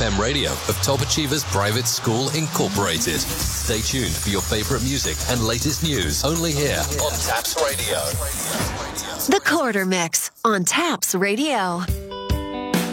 FM radio of Top Achievers Private School Incorporated. Stay tuned for your favorite music and latest news only here on Taps Radio. The Quarter Mix on Taps Radio.